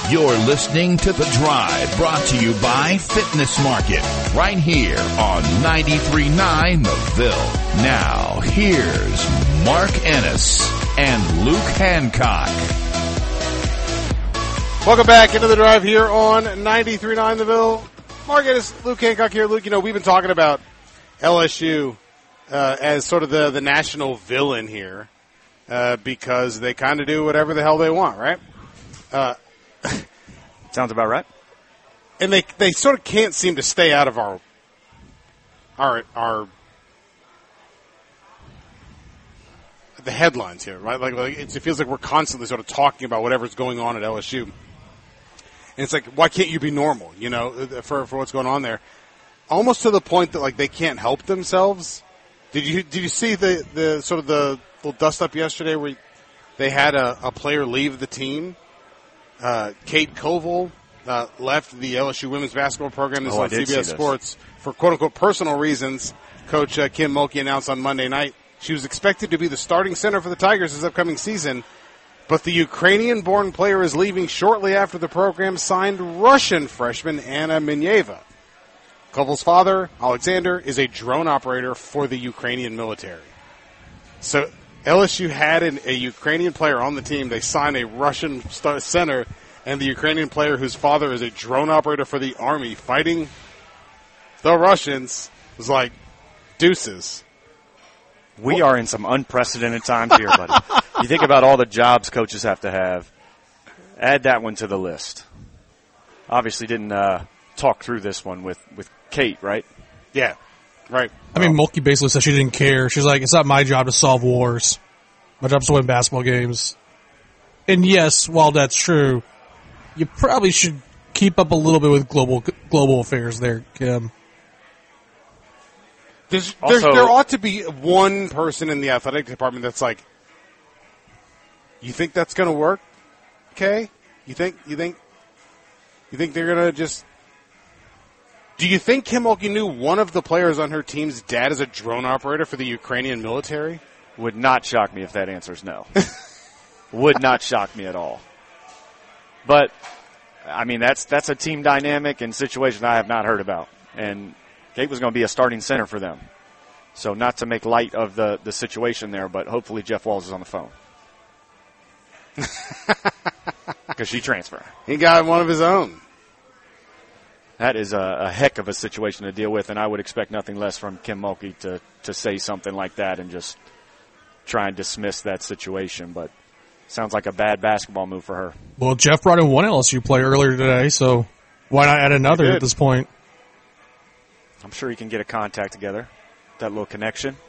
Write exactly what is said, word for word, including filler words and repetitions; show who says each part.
Speaker 1: You're listening to The Drive, brought to you by Fitness Market, right here on ninety-three point nine The Ville. Now, here's Mark Ennis and Luke Hancock.
Speaker 2: Welcome back into The Drive here on ninety-three point nine The Ville. Mark Ennis, Luke Hancock here. Luke, you know, we've been talking about L S U uh, as sort of the, the national villain here uh, because they kind of do whatever the hell they want, right? Uh
Speaker 3: Sounds about right.
Speaker 2: And they they sort of can't seem to stay out of our our our the headlines here, right? Like, like it's, it feels like we're constantly sort of talking about whatever's going on at L S U. And it's like, why can't you be normal, you know, for for what's going on there? Almost to the point that like they can't help themselves. Did you did you see the, the sort of the little dust up yesterday where they had a, a player leave the team? Uh, Kate Koval uh, left the L S U women's basketball program. This
Speaker 3: oh,
Speaker 2: is on C B S Sports for quote-unquote personal reasons. Coach uh, Kim Mulkey announced on Monday night she was expected to be the starting center for the Tigers this upcoming season, but the Ukrainian-born player is leaving shortly after the program signed Russian freshman Anna Minyeva. Koval's father, Alexander, is a drone operator for the Ukrainian military. So L S U had an, a Ukrainian player on the team. They signed a Russian star center, and the Ukrainian player whose father is a drone operator for the Army fighting the Russians was like, deuces.
Speaker 3: We are in some unprecedented times here, buddy. You think about all the jobs coaches have to have. Add that one to the list. Obviously didn't uh, talk through this one with, with Kate, right?
Speaker 2: Yeah, right.
Speaker 4: I mean, Mulkey basically said she didn't care. She's like, it's not my job to solve wars. My job is to win basketball games. And yes, while that's true, you probably should keep up a little bit with global global affairs there, Kim.
Speaker 2: There's, there's,
Speaker 3: Also,
Speaker 2: there ought to be one person in the athletic department that's like, you think that's going to work? Okay, you think you think you think they're going to just? Do you think Kim Mulkey knew one of the players on her team's dad is a drone operator for the Ukrainian military?
Speaker 3: Would not shock me if that answer is no. Would not shock me at all. But, I mean, that's that's a team dynamic and situation I have not heard about. And Kate was going to be a starting center for them. So not to make light of the, the situation there, but hopefully Jeff Walz is on the phone. Because she transferred.
Speaker 2: He got one of his own.
Speaker 3: That is a, a heck of a situation to deal with, and I would expect nothing less from Kim Mulkey to, to say something like that and just try and dismiss that situation. But sounds like a bad basketball move for her.
Speaker 4: Well, Jeff brought in one L S U player earlier today, so why not add another at this point?
Speaker 3: I'm sure he can get a contact together, that little connection.